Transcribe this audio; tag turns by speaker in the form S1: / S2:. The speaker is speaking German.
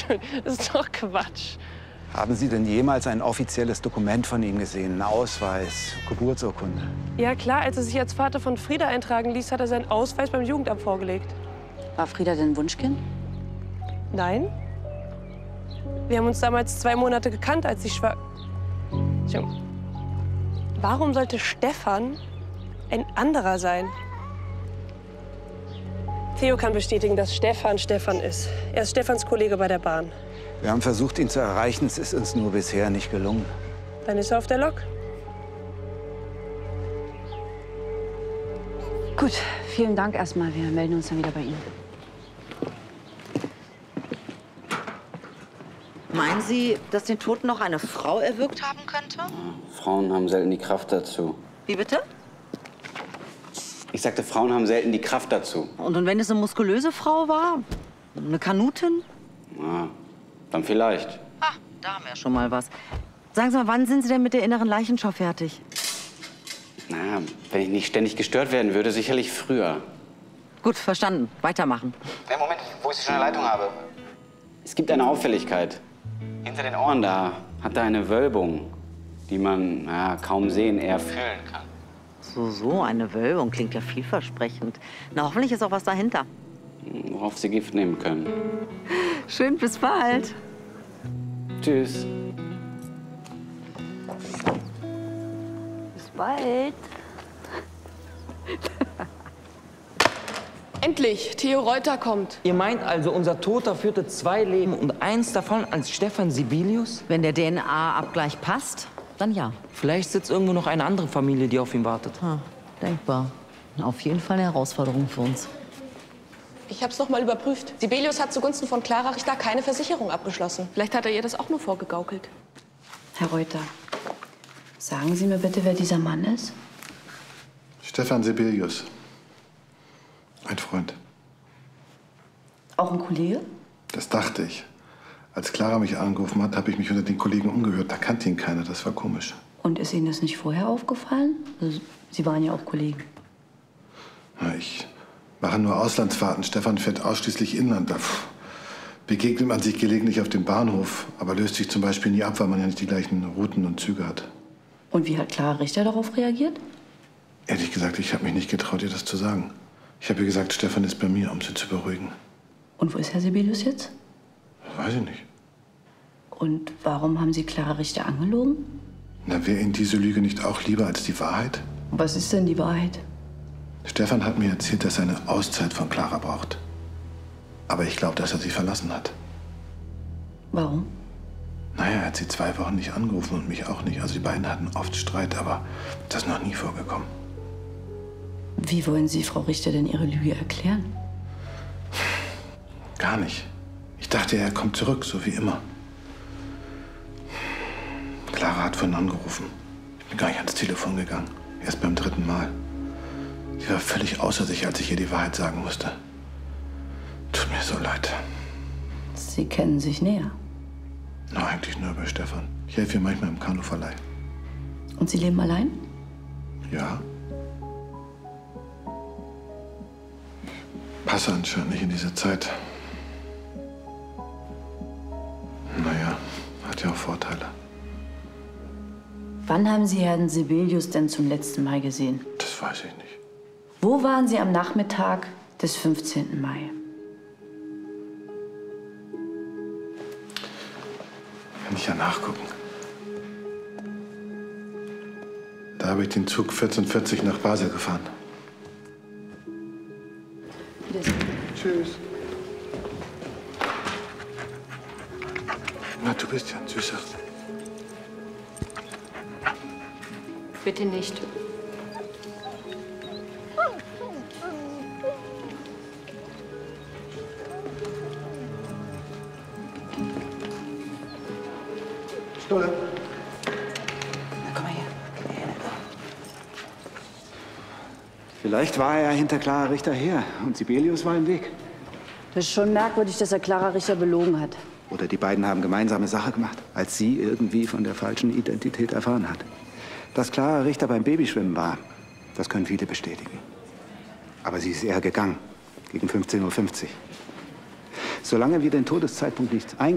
S1: Das ist doch Quatsch.
S2: Haben Sie denn jemals ein offizielles Dokument von ihm gesehen? Einen Ausweis, Geburtsurkunde?
S1: Ja klar, als er sich als Vater von Frieda eintragen ließ, hat er seinen Ausweis beim Jugendamt vorgelegt.
S3: War Frieda denn Wunschkind?
S1: Nein. Wir haben uns damals 2 Monate gekannt, als ich schwanger... Warum sollte Stefan ein anderer sein? Theo kann bestätigen, dass Stefan Stefan ist. Er ist Stefans Kollege bei der Bahn.
S2: Wir haben versucht, ihn zu erreichen. Es ist uns nur bisher nicht gelungen.
S1: Dann ist er auf der Lok.
S3: Gut, vielen Dank erstmal. Wir melden uns dann wieder bei Ihnen.
S4: Meinen Sie, dass den Toten noch eine Frau erwürgt haben könnte?
S5: Frauen haben selten die Kraft dazu.
S4: Wie bitte?
S5: Ich sagte, Frauen haben selten die Kraft dazu.
S4: Und wenn es eine muskulöse Frau war? Eine Kanutin?
S5: Na, dann vielleicht.
S4: Ah, da haben wir ja schon mal was. Sagen Sie mal, wann sind Sie denn mit der inneren Leichenschau fertig?
S5: Na, wenn ich nicht ständig gestört werden würde, sicherlich früher.
S4: Gut, verstanden. Weitermachen.
S5: Hey, Moment, wo ich Sie schon in der Leitung habe. Es gibt eine Auffälligkeit. Hinter den Ohren da hat er eine Wölbung, die man kaum sehen, eher fühlen kann.
S4: So eine Wölbung klingt ja vielversprechend. Na, hoffentlich ist auch was dahinter.
S5: Worauf Sie Gift nehmen können.
S4: Schön, bis bald.
S5: Tschüss.
S4: Bis bald.
S1: Endlich, Theo Reuter kommt.
S6: Ihr meint also, unser Toter führte 2 Leben und eins davon als Stefan Sibelius?
S4: Wenn der DNA-Abgleich passt, dann ja.
S6: Vielleicht sitzt irgendwo noch eine andere Familie, die auf ihn wartet.
S3: Denkbar. Auf jeden Fall eine Herausforderung für uns.
S1: Ich habe es noch mal überprüft. Sibelius hat zugunsten von Clara Richter keine Versicherung abgeschlossen. Vielleicht hat er ihr das auch nur vorgegaukelt.
S7: Herr Reuter, sagen Sie mir bitte, wer dieser Mann ist?
S8: Stefan Sibelius. Ein Freund.
S7: Auch ein Kollege?
S8: Das dachte ich. Als Clara mich angerufen hat, habe ich mich unter den Kollegen umgehört. Da kannte ihn keiner. Das war komisch.
S7: Und ist Ihnen das nicht vorher aufgefallen? Also, Sie waren ja auch Kollegen.
S8: Na, ich mache nur Auslandsfahrten. Stefan fährt ausschließlich Inland. Da begegnet man sich gelegentlich auf dem Bahnhof, aber löst sich zum Beispiel nie ab, weil man ja nicht die gleichen Routen und Züge hat.
S7: Und wie hat Clara Richter darauf reagiert?
S8: Ehrlich gesagt, ich habe mich nicht getraut, ihr das zu sagen. Ich habe ihr gesagt, Stefan ist bei mir, um sie zu beruhigen.
S7: Und wo ist Herr Sibelius jetzt?
S8: Weiß ich nicht.
S7: Und warum haben Sie Clara Richter angelogen?
S8: Na, wäre Ihnen diese Lüge nicht auch lieber als die Wahrheit?
S7: Was ist denn die Wahrheit?
S8: Stefan hat mir erzählt, dass er eine Auszeit von Clara braucht. Aber ich glaube, dass er sie verlassen hat.
S7: Warum?
S8: Naja, er hat sie 2 Wochen nicht angerufen und mich auch nicht. Also die beiden hatten oft Streit, aber das ist noch nie vorgekommen.
S7: Wie wollen Sie Frau Richter denn Ihre Lüge erklären?
S8: Gar nicht. Ich dachte, er kommt zurück, so wie immer. Clara hat vorhin angerufen. Ich bin gar nicht ans Telefon gegangen. Erst beim 3. Mal. Sie war völlig außer sich, als ich ihr die Wahrheit sagen musste. Tut mir so leid.
S7: Sie kennen sich näher.
S8: Na, eigentlich nur über Stefan. Ich helfe ihr manchmal im Kanuverleih.
S7: Und Sie leben allein?
S8: Ja. Passe anscheinend nicht in diese Zeit. Naja, hat ja auch Vorteile.
S7: Wann haben Sie Herrn Sibelius denn zum letzten Mal gesehen?
S8: Das weiß ich nicht.
S7: Wo waren Sie am Nachmittag des 15. Mai?
S8: Kann ich ja nachgucken. Da habe ich den Zug 14:40 nach Basel gefahren. Tschüss. Na, du bist ja ein Süßer.
S1: Bitte nicht.
S8: Stulle.
S3: Na, komm mal her.
S2: Vielleicht war er hinter Clara Richter her und Sibelius war im Weg.
S3: Das ist schon merkwürdig, dass er Clara Richter belogen hat.
S2: Oder die beiden haben gemeinsame Sache gemacht, als sie irgendwie von der falschen Identität erfahren hat. Dass Clara Richter beim Babyschwimmen war, das können viele bestätigen. Aber sie ist eher gegangen, gegen 15:50 Uhr. Solange wir den Todeszeitpunkt nicht